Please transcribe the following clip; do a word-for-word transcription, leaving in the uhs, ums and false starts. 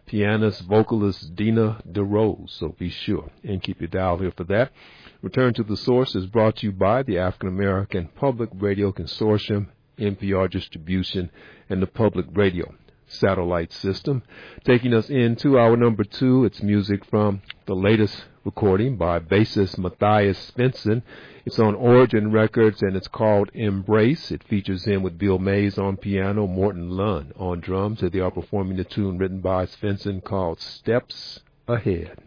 pianist, vocalist Dina DeRose. So be sure and keep your dial here for that. Return to the Source is brought to you by the African American Public Radio Consortium, N P R Distribution, and the Public Radio Satellite System. Taking us into our number two, it's music from the latest recording by bassist Matthias Svensson. It's on Origin Records, and it's called Embrace. It features him with Bill Mays on piano, Morton Lunn on drums, and they are performing the tune written by Svensson called Steps Ahead.